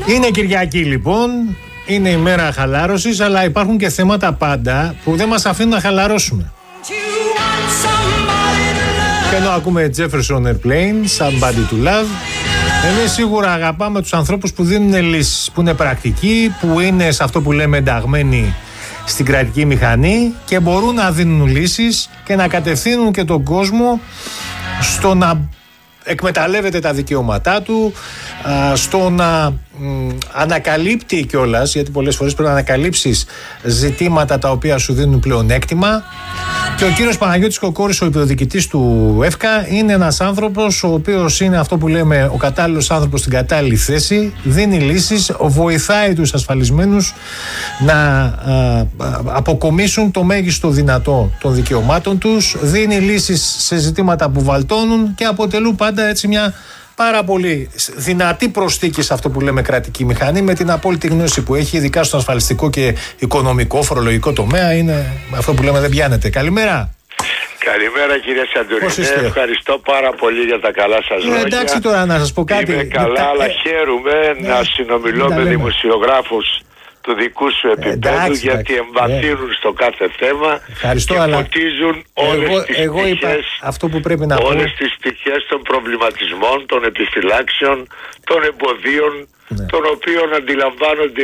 Είναι Κυριακή λοιπόν, είναι η μέρα χαλάρωσης, αλλά υπάρχουν και θέματα πάντα που δεν μας αφήνουν να χαλαρώσουμε. Και ενώ ακούμε Jefferson Airplane, Somebody to Love, εμείς σίγουρα αγαπάμε τους ανθρώπους που δίνουν λύσεις, που είναι πρακτικοί, που είναι σε αυτό που λέμε ενταγμένοι στην κρατική μηχανή και μπορούν να δίνουν λύσεις και να κατευθύνουν και τον κόσμο στο να εκμεταλλεύεται τα δικαιώματά του, στο να ανακαλύπτει κιόλας, γιατί πολλές φορές πρέπει να ανακαλύψεις ζητήματα τα οποία σου δίνουν πλεονέκτημα. Και ο κύριος Παναγιώτης Κοκόρης, ο υποδικητής του ΕΦΚΑ, είναι ένας άνθρωπος ο οποίος είναι αυτό που λέμε ο κατάλληλος άνθρωπος στην κατάλληλη θέση, δίνει λύσεις, βοηθάει τους ασφαλισμένους να αποκομίσουν το μέγιστο δυνατό των δικαιωμάτων τους, δίνει λύσεις σε ζητήματα που βαλτώνουν και αποτελούν πάντα έτσι μια πάρα πολύ δυνατή προσθήκη σε αυτό που λέμε κρατική μηχανή, με την απόλυτη γνώση που έχει, ειδικά στο ασφαλιστικό και οικονομικό, φορολογικό τομέα. Είναι αυτό που λέμε δεν πιάνεται. Καλημέρα. Καλημέρα κύριε Σαντουρινέ, ευχαριστώ πάρα πολύ για τα καλά σας λόγια. Εντάξει τώρα να σας πω κάτι. Είμαι καλά, αλλά χαίρομαι να συνομιλώ με δημοσιογράφους του δικού σου επίπεδου, γιατί εμβαθύνουν στο κάθε θέμα. Ευχαριστώ, και αλλά φωτίζουν όλες τις πτυχές των προβληματισμών, των επιφυλάξεων, των εμποδίων, των οποίων αντιλαμβάνονται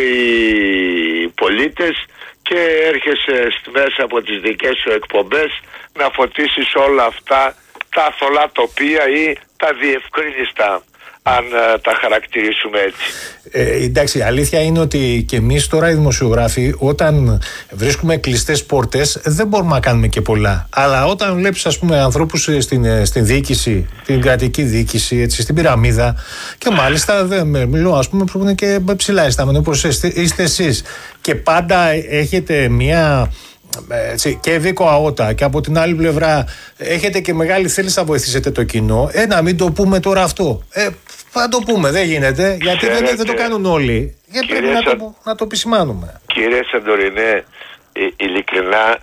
οι πολίτες, και έρχεσαι μέσα από τις δικές σου εκπομπές να φωτίσεις όλα αυτά τα θολά τοπία ή τα διευκρίνιστα, αν τα χαρακτηρίσουμε έτσι. Εντάξει, η αλήθεια είναι ότι και εμείς τώρα οι δημοσιογράφοι, όταν βρίσκουμε κλειστές πόρτες, δεν μπορούμε να κάνουμε και πολλά. Αλλά όταν βλέπεις, ας πούμε, ανθρώπους στην διοίκηση, την κρατική διοίκηση, έτσι, στην πυραμίδα, και μάλιστα μιλώ, ας πούμε, που είναι και ψηλά ιστάμενο, όπως είστε εσείς, και πάντα έχετε μια. Έτσι, και Βίκο Αότα, και από την άλλη πλευρά έχετε και μεγάλη θέληση να βοηθήσετε το κοινό. Να μην το πούμε τώρα αυτό. Θα το πούμε, δεν γίνεται, γιατί δεν το κάνουν όλοι. Γιατί πρέπει να το επισημάνουμε. Κύριε Σαντορινέ, ειλικρινά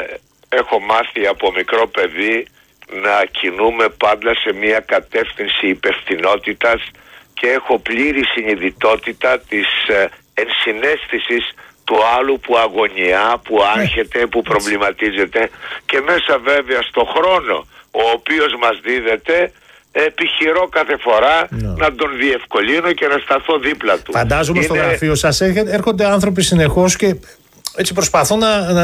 έχω μάθει από μικρό παιδί να κινούμε πάντα σε μια κατεύθυνση υπευθυνότητας και έχω πλήρη συνειδητότητα της ενσυναίσθησης του άλλου που αγωνιά, που άρχεται, που προβληματίζεται, και μέσα βέβαια στο χρόνο ο οποίος μας δίδεται επιχειρώ κάθε φορά να τον διευκολύνω και να σταθώ δίπλα του. Φαντάζομαι στο γραφείο σας έρχονται άνθρωποι συνεχώς και έτσι προσπαθώ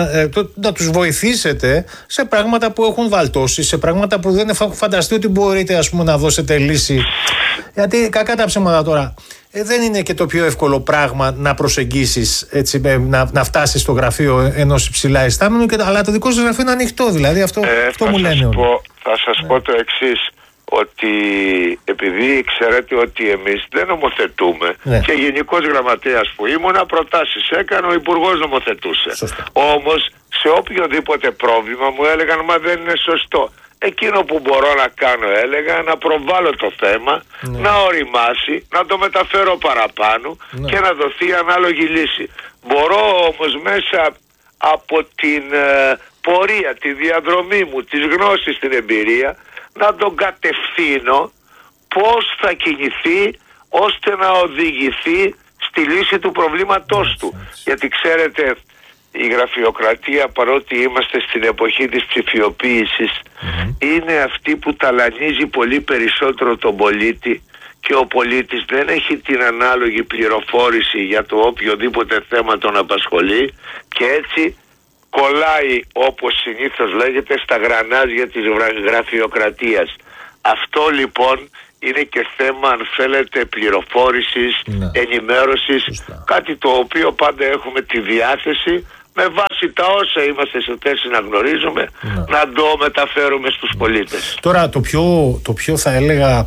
να τους βοηθήσετε σε πράγματα που έχουν βαλτώσει, σε πράγματα που δεν έχω φανταστεί ότι μπορείτε, ας πούμε, να δώσετε λύση. Γιατί κακά τα ψέματα τώρα, δεν είναι και το πιο εύκολο πράγμα να προσεγγίσεις, έτσι, να φτάσεις στο γραφείο ενός υψηλά ιστάμενου, αλλά το δικό σας γραφείο είναι ανοιχτό, δηλαδή αυτό μου λένε όλοι. Θα σας πω το εξής, ότι επειδή ξέρετε ότι εμείς δεν νομοθετούμε, και γενικός γραμματέας που ήμουνα, προτάσεις έκανε, ο υπουργός νομοθετούσε. Όμως σε οποιοδήποτε πρόβλημα μου έλεγαν μα δεν είναι σωστό. Εκείνο που μπορώ να κάνω, έλεγα, να προβάλλω το θέμα, να οριμάσει, να το μεταφέρω παραπάνω και να δοθεί ανάλογη λύση. Μπορώ όμως μέσα από την πορεία, τη διαδρομή μου, τις γνώσεις, την εμπειρία, να τον κατευθύνω πώς θα κινηθεί ώστε να οδηγηθεί στη λύση του προβλήματός του. Γιατί ξέρετε, η γραφειοκρατία, παρότι είμαστε στην εποχή της ψηφιοποίησης, είναι αυτή που ταλανίζει πολύ περισσότερο τον πολίτη, και ο πολίτης δεν έχει την ανάλογη πληροφόρηση για το οποιοδήποτε θέμα τον απασχολεί, και έτσι κολλάει, όπως συνήθως λέγεται, στα γρανάζια της γραφειοκρατίας. Αυτό λοιπόν είναι και θέμα, αν θέλετε, πληροφόρησης, ενημέρωσης, κάτι το οποίο πάντα έχουμε τη διάθεση, με βάση τα όσα είμαστε σε θέση να γνωρίζουμε, να το μεταφέρουμε στους πολίτες. Τώρα το πιο θα έλεγα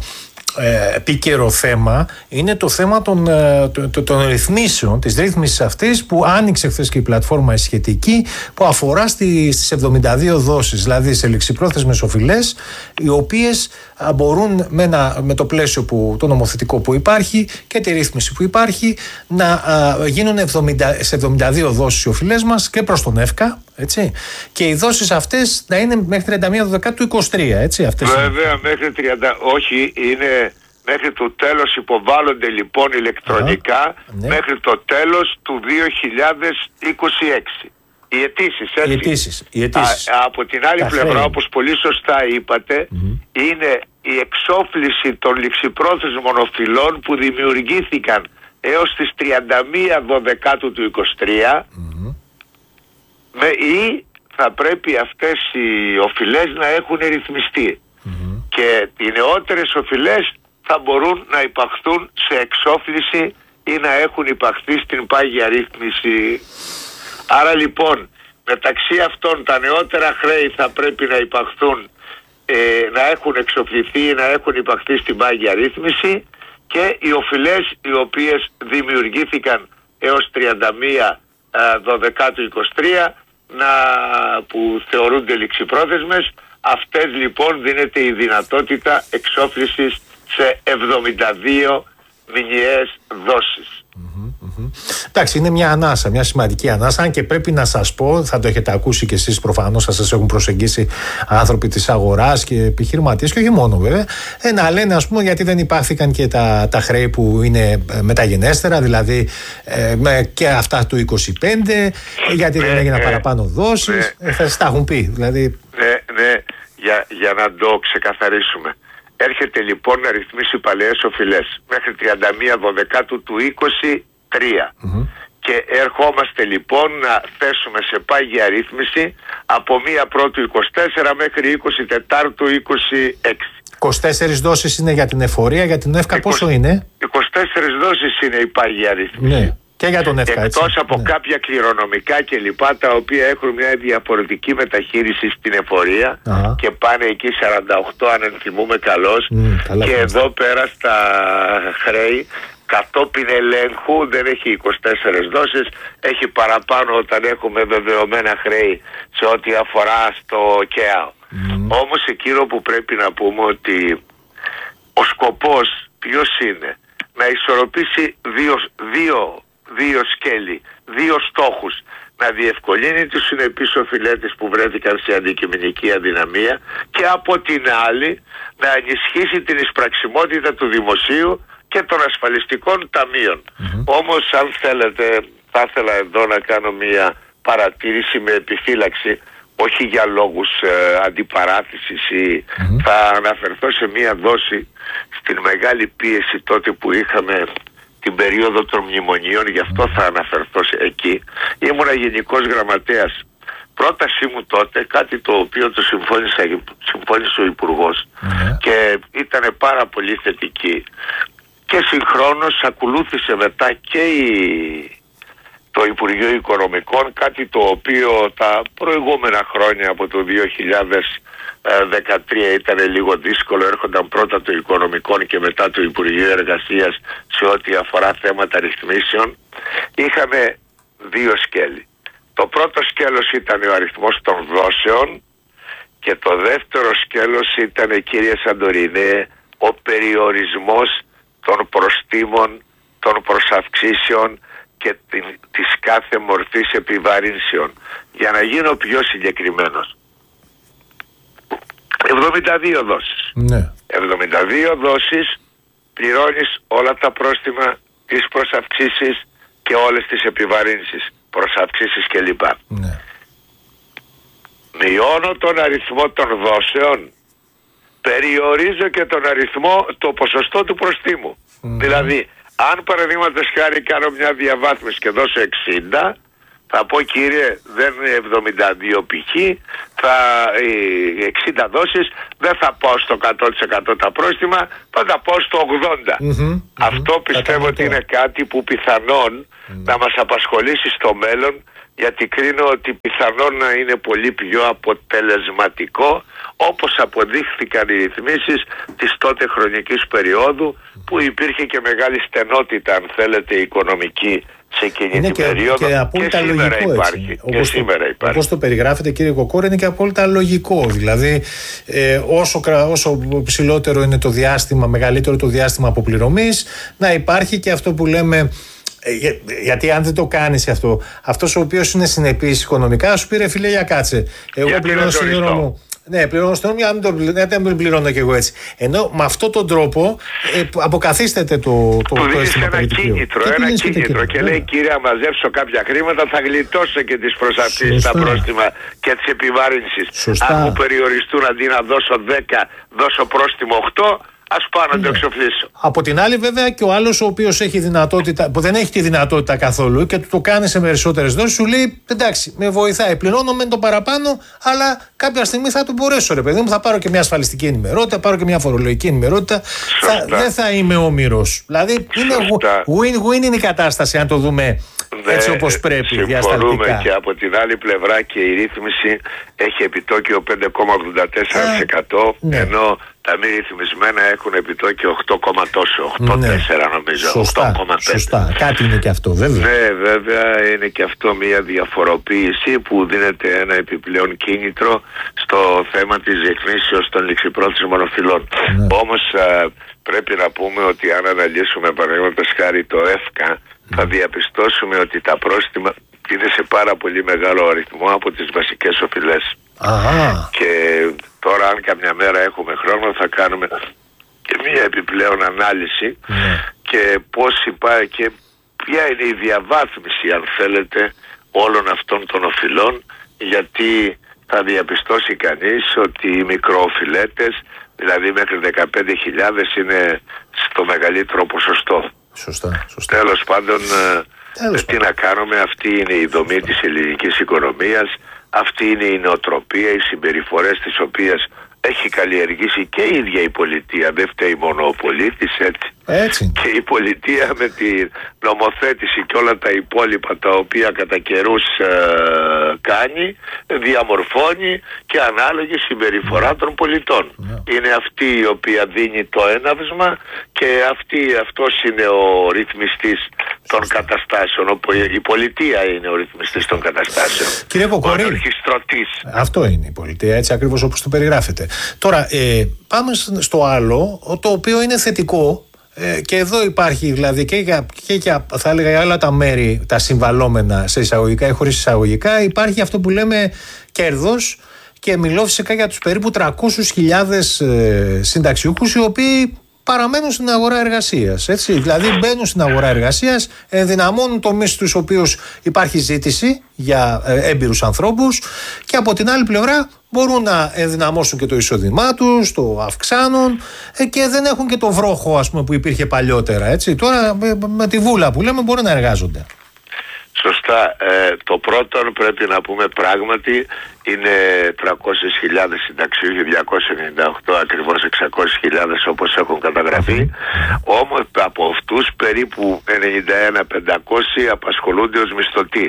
επίκαιρο θέμα είναι το θέμα των ρυθμίσεων, της ρύθμισης αυτής που άνοιξε χθες και η πλατφόρμα σχετική, που αφορά στις 72 δόσεις, δηλαδή σε ληξιπρόθεσμες οφειλές, οι οποίες μπορούν με το πλαίσιο το νομοθετικό που υπάρχει και τη ρύθμιση που υπάρχει να γίνουν σε 72 δόσεις οι οφειλές μας και προς τον ΕΦΚΑ, έτσι, και οι δόσεις αυτές να είναι μέχρι 31 Δεκάτου 23, έτσι, αυτές. Βέβαια, μέχρι 30, όχι, είναι Μέχρι το τέλος υποβάλλονται λοιπόν ηλεκτρονικά μέχρι το τέλος του 2026. Οι αιτήσεις, έτσι. Από την άλλη πλευρά, όπως πολύ σωστά είπατε, είναι η εξόφληση των ληξιπρόθεσμων οφειλών που δημιουργήθηκαν έως τις 31 Δωδεκάτου του 2023 ή θα πρέπει αυτές οι οφειλές να έχουν ρυθμιστεί και οι νεότερες οφειλές θα μπορούν να υπαχθούν σε εξόφληση ή να έχουν υπαχθεί στην πάγια ρύθμιση. Άρα λοιπόν μεταξύ αυτών τα νεότερα χρέη θα πρέπει να υπαχθούν, να έχουν εξοφληθεί ή να έχουν υπαχθεί στην πάγια ρύθμιση, και οι οφειλές οι οποίες δημιουργήθηκαν έως 31 Δωδεκάτου 23 που θεωρούνται ληξιπρόθεσμες, αυτές λοιπόν δίνεται η δυνατότητα εξόφλησης σε 72 μηνιαίες δόσεις. Εντάξει, είναι μια ανάσα, μια σημαντική ανάσα, αν και πρέπει να σας πω, θα το έχετε ακούσει κι εσείς προφανώς, θα σας έχουν προσεγγίσει άνθρωποι της αγοράς και επιχειρηματίες και όχι μόνο βέβαια, να λένε ας πούμε γιατί δεν υπάρχηκαν και τα χρέη που είναι μεταγενέστερα, δηλαδή και αυτά του 25, γιατί δεν έγιναν παραπάνω δόσεις, θα σας τα έχουν πει δηλαδή. Ναι, για να το ξεκαθαρίσουμε. Έρχεται λοιπόν να ρυθμίσει παλαιές οφειλές μέχρι 31 Δωδεκάτου του 23 και ερχόμαστε λοιπόν να θέσουμε σε πάγια ρύθμιση από 1 Πρώτου 24 μέχρι 24 του 26. 24 δόσεις είναι για την εφορία, για την ΕΦΚΑ πόσο είναι? 24 δόσεις είναι η πάγια ρύθμιση. Ναι. Και για τον ΕΦΚΑ, εκτός από κάποια κληρονομικά και λοιπά, τα οποία έχουν μια διαφορετική μεταχείριση στην εφορία και πάνε εκεί 48 αν ενθυμούμε καλώς, και εδώ πέρα στα χρέη κατόπιν ελέγχου δεν έχει 24 δόσεις, έχει παραπάνω όταν έχουμε βεβαιωμένα χρέη σε ό,τι αφορά στο ΚΕΑ. Όμως εκείνο που πρέπει να πούμε ότι ο σκοπός ποιος είναι? Να ισορροπήσει δύο σκέλη, δύο στόχους: να διευκολύνει τους συνεπείς οφειλέτες που βρέθηκαν σε αντικειμενική αδυναμία και από την άλλη να ενισχύσει την εισπραξιμότητα του δημοσίου και των ασφαλιστικών ταμείων. Όμως αν θέλετε θα ήθελα εδώ να κάνω μια παρατήρηση με επιφύλαξη, όχι για λόγους αντιπαράθεσης ή θα αναφερθώ σε μια δόση στην μεγάλη πίεση τότε που είχαμε την περίοδο των μνημονίων, γι' αυτό θα αναφερθώ εκεί. Ήμουνα γενικός γραμματέας. Πρότασή μου τότε, κάτι το οποίο το συμφώνησε ο Υπουργός και ήταν πάρα πολύ θετική, και συγχρόνως ακολούθησε μετά και το Υπουργείο Οικονομικών, κάτι το οποίο τα προηγούμενα χρόνια από το 2013 ήταν λίγο δύσκολο. Έρχονταν πρώτα το Οικονομικών και μετά το Υπουργείο Εργασίας σε ό,τι αφορά θέματα ρυθμίσεων. Είχαμε δύο σκέλη. Το πρώτο σκέλος ήταν ο αριθμός των δόσεων και το δεύτερο σκέλος ήταν, κύριε Σαντορινέ, ο περιορισμός των προστίμων, των προσαυξήσεων και της κάθε μορφής επιβαρύνσεων. Για να γίνω πιο συγκεκριμένος, 72 δόσεις. 72 δόσεις πληρώνεις όλα τα πρόστιμα, τις προσαυξήσεις και όλες τις επιβαρύνσεις, προσαυξήσεις κλπ. Μειώνω τον αριθμό των δόσεων, περιορίζω και τον αριθμό, το ποσοστό του προστίμου. Δηλαδή, αν παραδείγματος χάρη κάνω μια διαβάθμιση και δώσω 60, θα πω, κύριε, δεν είναι 72 π.χ., 60 δόσεις, δεν θα πάω στο 100% τα πρόστιμα, θα τα πάω στο 80%. Αυτό πιστεύω ότι είναι κάτι που πιθανόν να μας απασχολήσει στο μέλλον, γιατί κρίνω ότι πιθανόν να είναι πολύ πιο αποτελεσματικό, όπως αποδείχθηκαν οι ρυθμίσεις της τότε χρονικής περίοδου, που υπήρχε και μεγάλη στενότητα, αν θέλετε, οικονομική σε εκείνη την περίοδο, και σήμερα υπάρχει. Όπως το περιγράφετε, κύριε Κοκόρη, είναι και απόλυτα λογικό. Δηλαδή, όσο ψηλότερο είναι το διάστημα, μεγαλύτερο το διάστημα αποπληρωμής, να υπάρχει και αυτό που λέμε. Γιατί αν δεν το κάνεις αυτός ο οποίος είναι συνεπής οικονομικά, σου πει, ρε φίλε, για κάτσε. Εγώ πληρώνω σύνολο μου Ναι, πληρώνω στο νόμιο, αν δεν πληρώνω και εγώ έτσι. Ενώ με αυτόν τον τρόπο αποκαθίσταται το αίσθημα ένα κίνητρο και λέει, κύριε, αν μαζέψω κάποια χρήματα θα γλιτώσω και τις προσαρτήσεις, τα πρόστιμα και τις επιβάρυνσεις. Αν μου περιοριστούν, αντί να δώσω 10, δώσω πρόστιμο 8, ας πάω να το εξοφλήσω. Από την άλλη, βέβαια, και ο άλλος ο οποίος έχει δυνατότητα, που δεν έχει τη δυνατότητα καθόλου και του το κάνει σε περισσότερες δόσεις, σου λέει, εντάξει, με βοηθάει, πληρώνω με το παραπάνω, αλλά κάποια στιγμή θα το μπορέσω, ρε παιδί μου, θα πάρω και μια ασφαλιστική ενημερότητα, πάρω και μια φορολογική ενημερότητα. Δεν θα είμαι όμηρος. Δηλαδή, είναι win-win είναι η κατάσταση, αν το δούμε έτσι όπως πρέπει, διασταλτικά. Συμφωνούμε, και από την άλλη πλευρά και η ρύθμιση έχει επιτόκιο 5,84%, ενώ τα μη ρυθμισμένα έχουν επιτόκιο 8,4 νομίζω. Σωστά. Κάτι είναι και αυτό, βέβαια. Ναι, βέβαια είναι και αυτό μια διαφοροποίηση που δίνεται ένα επιπλέον κίνητρο στο θέμα της ρυθμίσεως των ληξιπρόθεσμων οφειλών. Όμως πρέπει να πούμε ότι αν αναλύσουμε παραδείγματος χάρη το ΕΦΚΑ, θα διαπιστώσουμε ότι τα πρόστιμα είναι σε πάρα πολύ μεγάλο αριθμό από τις βασικές οφειλές. Και τώρα, αν καμιά μέρα έχουμε χρόνο, θα κάνουμε και μία επιπλέον ανάλυση και πώς υπάρχει και ποια είναι η διαβάθμιση, αν θέλετε, όλων αυτών των οφειλών, γιατί θα διαπιστώσει κανείς ότι οι μικροοφειλέτες, δηλαδή μέχρι 15.000, είναι στο μεγαλύτερο ποσοστό. Σωστά. Τέλος πάντων, τι να κάνουμε, αυτή είναι η δομή της ελληνικής οικονομίας, αυτή είναι η νοοτροπία, οι συμπεριφορές τις οποίες έχει καλλιεργήσει και η ίδια η πολιτεία. Δεν φταίει μόνο ο πολίτης, έτσι. Και η πολιτεία με τη νομοθέτηση και όλα τα υπόλοιπα τα οποία κατά καιρούς κάνει, διαμορφώνει και ανάλογη συμπεριφορά των πολιτών. Είναι αυτή η οποία δίνει το έναυσμα και αυτός είναι ο ρυθμιστής των καταστάσεων, όπου η πολιτεία είναι ο ρυθμιστής των καταστάσεων. Κύριε Κοκορή, αυτό είναι η πολιτεία, έτσι ακριβώς όπως το περιγράφετε. Τώρα, πάμε στο άλλο, το οποίο είναι θετικό, και εδώ υπάρχει δηλαδή και για θα έλεγα για όλα τα μέρη, τα συμβαλόμενα σε εισαγωγικά ή χωρίς εισαγωγικά, υπάρχει αυτό που λέμε κέρδος, και μιλώ φυσικά για τους περίπου 300.000 συνταξιούχους οι οποίοι παραμένουν στην αγορά εργασίας. Έτσι. Δηλαδή μπαίνουν στην αγορά εργασίας, ενδυναμώνουν τομείς στους οποίους υπάρχει ζήτηση για έμπειρους ανθρώπους, και από την άλλη πλευρά μπορούν να ενδυναμώσουν και το εισόδημά τους, το αυξάνουν, και δεν έχουν και το βρόχο, ας πούμε, που υπήρχε παλιότερα. Έτσι. Τώρα με τη βούλα που λέμε μπορούν να εργάζονται. Σωστά. Το πρώτο πρέπει να πούμε πράγματι είναι 300.000 συνταξιούχοι, 298 ακριβώς 600.000 όπως έχουν καταγραφεί. Όμως από αυτούς περίπου 91.500 απασχολούνται ως μισθωτοί.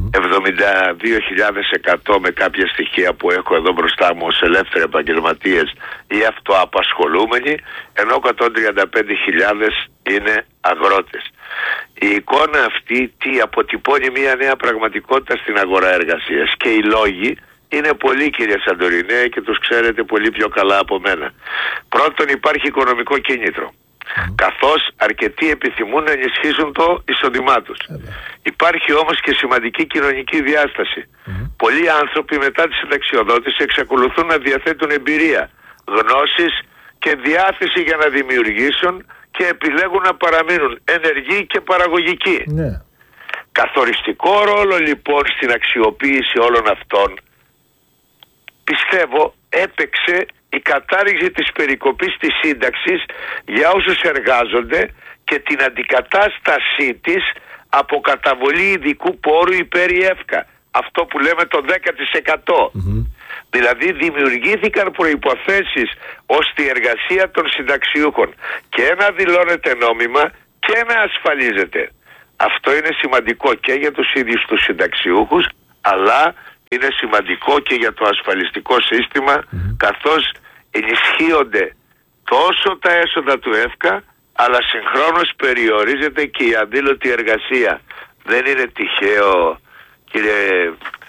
72.100 με κάποια στοιχεία που έχω εδώ μπροστά μου ως ελεύθεροι επαγγελματίες ή αυτοαπασχολούμενοι, ενώ 135.000 είναι αγρότες. Η εικόνα αυτή αποτυπώνει μια νέα πραγματικότητα στην αγορά εργασίας, και οι λόγοι είναι πολλοί, κύριε Σαντορινέ, και τους ξέρετε πολύ πιο καλά από μένα. Πρώτον, υπάρχει οικονομικό κίνητρο, καθώς αρκετοί επιθυμούν να ενισχύσουν το εισόδημά τους. Υπάρχει όμως και σημαντική κοινωνική διάσταση. Πολλοί άνθρωποι μετά τη συνταξιοδότηση εξακολουθούν να διαθέτουν εμπειρία, γνώσεις και διάθεση για να δημιουργήσουν, και επιλέγουν να παραμείνουν ενεργοί και παραγωγικοί. Καθοριστικό ρόλο λοιπόν στην αξιοποίηση όλων αυτών, πιστεύω, έπαιξε η κατάργηση της περικοπής της σύνταξης για όσους εργάζονται και την αντικατάστασή της από καταβολή ειδικού πόρου υπέρ η ΕΦΚΑ. Αυτό που λέμε το 10%. Δηλαδή δημιουργήθηκαν προϋποθέσεις ώστε η εργασία των συνταξιούχων και να δηλώνεται νόμιμα και να ασφαλίζεται. Αυτό είναι σημαντικό και για τους ίδιους τους συνταξιούχους, αλλά είναι σημαντικό και για το ασφαλιστικό σύστημα, καθώς ενισχύονται τόσο τα έσοδα του ΕΦΚΑ, αλλά συγχρόνως περιορίζεται και η αδήλωτη εργασία. Δεν είναι τυχαίο, κύριε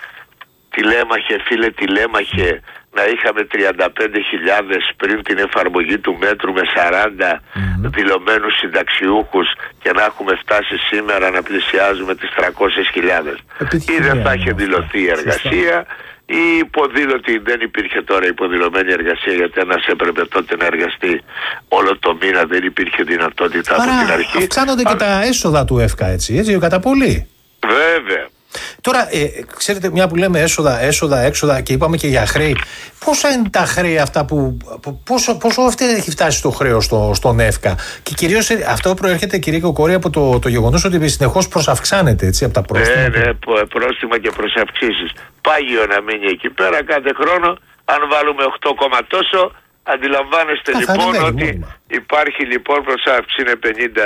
φίλε Τηλέμαχε, να είχαμε 35.000 πριν την εφαρμογή του μέτρου με 40 δηλωμένους συνταξιούχους, και να έχουμε φτάσει σήμερα να πλησιάζουμε τις 300.000. Ή δεν θα είχε δηλωθεί η εργασία, Οι ποδήλωτοι, δεν υπήρχε τώρα υποδηλωμένη εργασία, γιατί ένας έπρεπε τότε να εργαστεί όλο το μήνα, δεν υπήρχε δυνατότητα. Άρα, από την αρχή. Αυξάνονται και τα έσοδα του ΕΦΚΑ, έτσι, κατά πολύ. Βέβαια. Τώρα, ξέρετε, μια που λέμε έσοδα, έξοδα και είπαμε και για χρέη, πόσα είναι τα χρέη αυτά πόσο αυτή έχει φτάσει το χρέος στον ΕΦΚΑ? Και κυρίως αυτό προέρχεται, κύριε Κοκόρη, από το γεγονός ότι συνεχώς προσαυξάνεται, έτσι, από τα πρόστιμα. Ναι, πρόστιμα και προσαυξήσεις. Πάγιο να μείνει εκεί πέρα κάθε χρόνο. Αν βάλουμε 8, τόσο, αντιλαμβάνεστε λοιπόν ότι υπάρχει λοιπόν προσαύξηση, είναι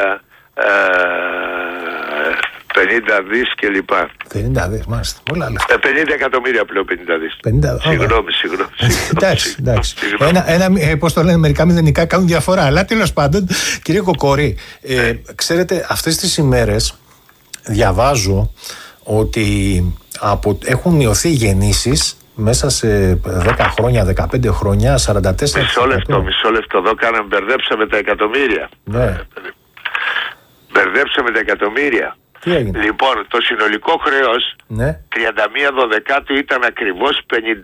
50 δις και λοιπά. 50 δις, μάλιστα. Πολλά λεφτά. 50 εκατομμύρια πλέον, 50 δις. Συγγνώμη. Εντάξει. Πώς το λένε, μερικά μηδενικά κάνουν διαφορά. Αλλά τέλος πάντων, κύριε Κοκόρη, ξέρετε, αυτές τις ημέρες διαβάζω ότι έχουν μειωθεί γεννήσεις μέσα σε 10 χρόνια, 15 χρόνια, 44%. Μισό λεπτό. Εδώ μπερδέψαμε τα εκατομμύρια. Ναι. Μπερδέψαμε τα εκατομμύρια. Λοιπόν, το συνολικό χρέος 31 Δωδεκάτου ήταν ακριβώς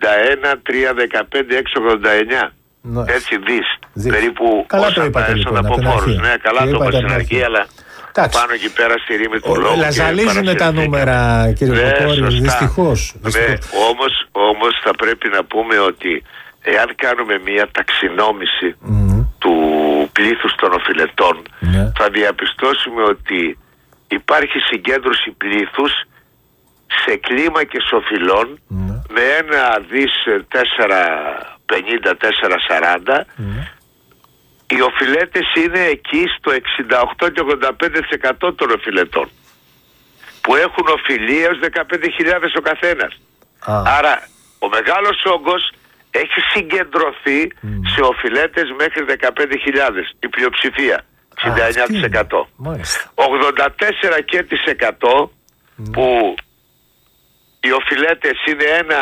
51.315.689. Έτσι δις. Περίπου όσα τα έσοδα από φόρους. Ναι, καλά το είπα στην αρχή, αλλά πάνω εκεί πέρα στη ρήμη του λόγου. Λαζαλίζουν τα νούμερα, κύριε Κοκόρη, δυστυχώς. Όμως θα πρέπει να πούμε ότι εάν κάνουμε μια ταξινόμηση του πλήθους των οφειλετών, θα διαπιστώσουμε ότι υπάρχει συγκέντρωση πλήθους σε κλίμακες οφειλών με 1,450-4,40. Οι οφειλέτες είναι εκεί στο 68 και 85% των οφειλετών, που έχουν οφειλία ως 15.000 ο καθένας. Άρα ο μεγάλος όγκος έχει συγκεντρωθεί σε οφειλέτες μέχρι 15.000, η πλειοψηφία, 69%. 84% που οι οφειλέτες είναι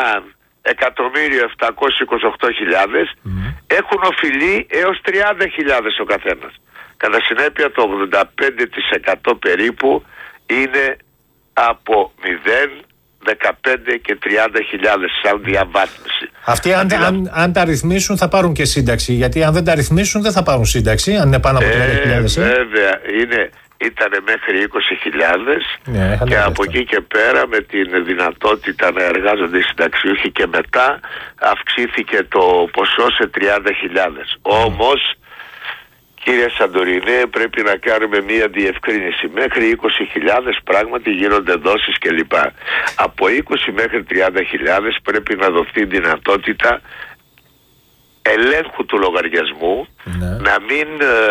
1.728.000, έχουν οφειλή έως 30.000 ο καθένας. Κατά συνέπεια το 85% περίπου είναι από 0, 15 και 30.000 σαν διαβάθμιση. Αυτοί αν τα ρυθμίσουν θα πάρουν και σύνταξη, γιατί αν δεν τα ρυθμίσουν δεν θα πάρουν σύνταξη, αν είναι πάνω από 30.000. Βέβαια, ήταν μέχρι 20.000 και από εκεί και πέρα, με την δυνατότητα να εργάζονται οι συνταξιούχοι, και μετά αυξήθηκε το ποσό σε 30.000. Όμως, κύριε Σαντορινέ, πρέπει να κάνουμε μία διευκρίνηση. Μέχρι 20.000 πράγματι γίνονται δόσεις κλπ. Από 20 μέχρι 30.000 πρέπει να δοθεί δυνατότητα ελέγχου του λογαριασμού, να μην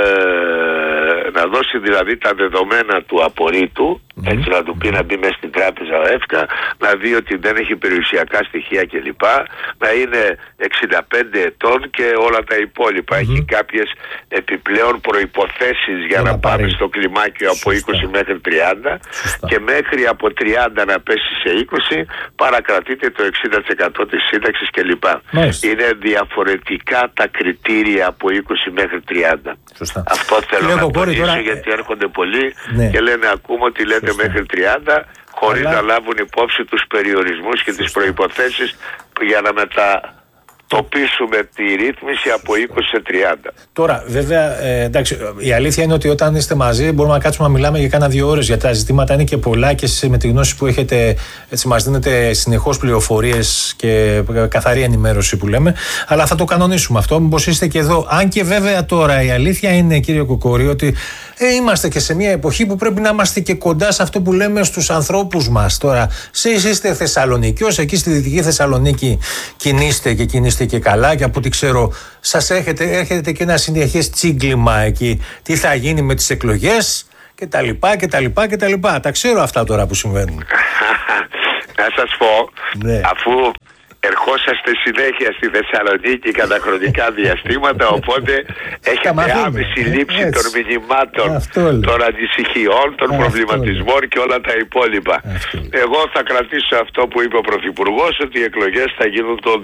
να δώσει δηλαδή τα δεδομένα του απορρίτου, έτσι να του πει να μπει μέσα στην τράπεζα ο ΕΦΚΑ, να δει ότι δεν έχει περιουσιακά στοιχεία κλπ, να είναι 65 ετών και όλα τα υπόλοιπα. Έχει κάποιες επιπλέον προϋποθέσεις για να πάμε στο κλιμάκιο από 20 μέχρι 30 και μέχρι από 30 να πέσει σε 20 παρακρατείται το 60% της σύνταξης κλπ. Είναι διαφορετικά τα κριτήρια από 20 μέχρι 30. Αυτό θέλω να τονίσω, γιατί έρχονται πολλοί και λένε, ακούμε ότι λέτε μέχρι 30 χωρίς να λάβουν υπόψη τους περιορισμούς και τις προϋποθέσεις για να μετατοπίσουμε τη ρύθμιση από 20 σε 30. Τώρα, βέβαια, εντάξει, η αλήθεια είναι ότι όταν είστε μαζί μπορούμε να κάτσουμε να μιλάμε για κάνα 2 ώρες, γιατί τα ζητήματα είναι και πολλά και εσείς με τη γνώση που έχετε, έτσι, μας δίνετε συνεχώς πληροφορίες και καθαρή ενημέρωση που λέμε, αλλά θα το κανονίσουμε αυτό, μήπως είστε και εδώ. Αν και βέβαια τώρα η αλήθεια είναι, κύριε Κοκόρη, ότι είμαστε και σε μια εποχή που πρέπει να είμαστε και κοντά σε αυτό που λέμε στους ανθρώπους μας. Τώρα, εσείς είστε Θεσσαλονικιός, εκεί στη Δυτική Θεσσαλονίκη κινείστε και καλά, και από ό,τι ξέρω σας έρχεται και ένα συνεχές τσίγκλιμα εκεί. Τι θα γίνει με τις εκλογές και τα λοιπά. Τα ξέρω αυτά τώρα που συμβαίνουν. Να σας πω, αφού ερχόσαστε συνέχεια στη Θεσσαλονίκη κατά χρονικά διαστήματα, οπότε έχετε άμεση λήψη των μηνυμάτων, των ανησυχιών, των προβληματισμών και όλα τα υπόλοιπα. Εγώ θα κρατήσω αυτό που είπε ο Πρωθυπουργός, ότι οι εκλογές θα γίνουν το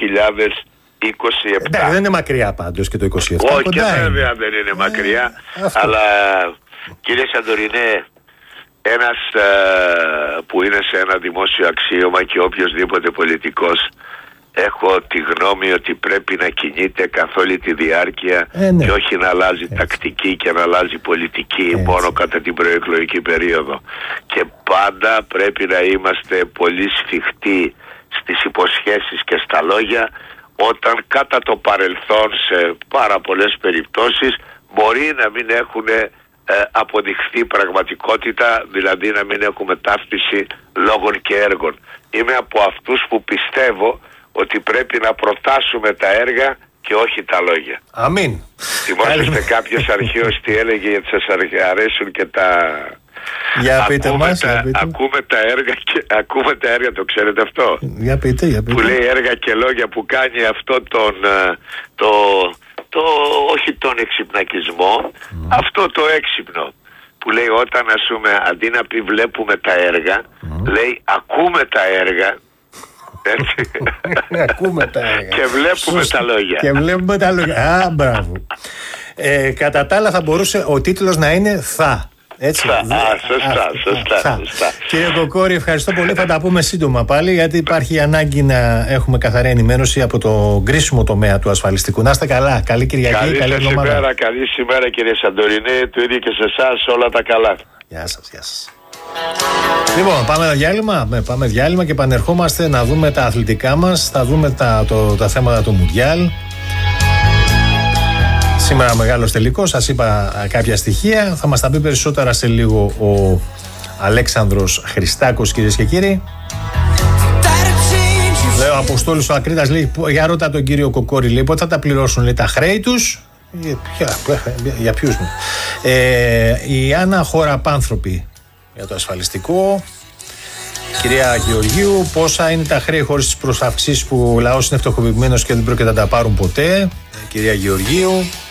2027. Δεν είναι μακριά πάντως και το 2027. Όχι, βέβαια δεν είναι μακριά, αλλά κύριε Σαντορινέ, ένας που είναι σε ένα δημόσιο αξίωμα και οποιοσδήποτε πολιτικός, έχω τη γνώμη ότι πρέπει να κινείται καθ' όλη τη διάρκεια και όχι να αλλάζει τακτική και να αλλάζει πολιτική μόνο κατά την προεκλογική περίοδο. Και πάντα πρέπει να είμαστε πολύ σφιχτοί στις υποσχέσεις και στα λόγια, όταν κατά το παρελθόν σε πάρα πολλές περιπτώσεις μπορεί να μην έχουν αποδειχθεί πραγματικότητα, δηλαδή να μην έχουμε ταύτιση λόγων και έργων. Είμαι από αυτούς που πιστεύω ότι πρέπει να προτάσουμε τα έργα και όχι τα λόγια. Αμήν. Θυμόσαστε κάποιος αρχαίος τι έλεγε, γιατί σας αρέσουν και τα... Για πείτε μας. Ακούμε τα έργα, το ξέρετε αυτό? Για πείτε. Που λέει έργα και λόγια, που κάνει αυτό όχι τον εξυπνακισμό, αυτό το έξυπνο. Που λέει όταν, ας πούμε, αντί να πει βλέπουμε τα έργα, λέει ακούμε τα έργα. Έτσι. Ακούμε τα έργα. Και βλέπουμε τα λόγια. Και βλέπουμε τα λόγια. Α, μπράβο. Κατά τα άλλα θα μπορούσε ο τίτλος να είναι «Θα». Έτσι. Σωστά. Κύριε Κοκόρη, ευχαριστώ πολύ. Θα τα πούμε σύντομα πάλι, γιατί υπάρχει ανάγκη να έχουμε καθαρή ενημέρωση από το κρίσιμο τομέα του ασφαλιστικού. Να είστε καλά. Καλή Κυριακή, καλή εβδομάδα. Καλή σήμερα, κύριε Σαντορινέ, το ίδιο και σε εσάς, όλα τα καλά. Γεια σας. Λοιπόν, πάμε διάλειμμα και επανερχόμαστε να δούμε τα αθλητικά μας. Θα δούμε τα θέματα του Μουντιάλ. Σήμερα μεγάλος τελικός, σας είπα κάποια στοιχεία. Θα μας τα πει περισσότερα σε λίγο ο Αλέξανδρος Χριστάκος, κυρίες και κύριοι. Λέω, ο Αποστόλης ο Ακρίτας λέει, για ρώτα τον κύριο Κοκόρη, λέει, πότε θα τα πληρώσουν, λέει, τα χρέη τους. Για ποιους? Η Άννα Χωραπάνθρωπη για το ασφαλιστικό. Κυρία Γεωργίου, πόσα είναι τα χρέη χωρίς τις προσαυξήσεις που ο λαός είναι φτωχοποιημένος και δεν πρόκειται να τα πάρουν ποτέ. Κυρία Γεωργίου.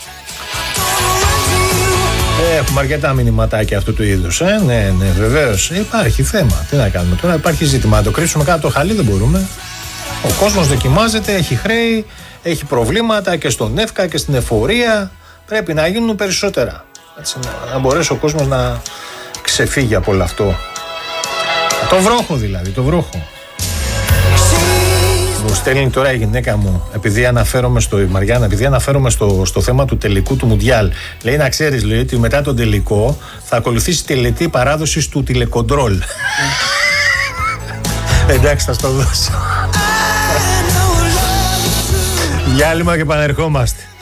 Έχουμε αρκετά μηνυματάκια αυτού του είδους. Ναι, βεβαίως. Υπάρχει θέμα. Τι να κάνουμε τώρα, υπάρχει ζήτημα. Να το κρύψουμε κάτω το χαλί δεν μπορούμε. Ο κόσμος δοκιμάζεται, έχει χρέη, έχει προβλήματα και στον ΕΦΚΑ και στην εφορία. Πρέπει να γίνουν περισσότερα. Έτσι, να μπορέσει ο κόσμος να ξεφύγει από όλο αυτό. Το βρόχο δηλαδή, το βρόχο. Μου στέλνει τώρα η γυναίκα μου, επειδή αναφέρομαι στο θέμα του τελικού του Μουντιάλ. Λέει, να ξέρεις, λέει, ότι μετά τον τελικό θα ακολουθήσει τελετή παράδοσης του τηλεκοντρόλ. Εντάξει, θα στο δώσω. Διάλειμμα και επανερχόμαστε.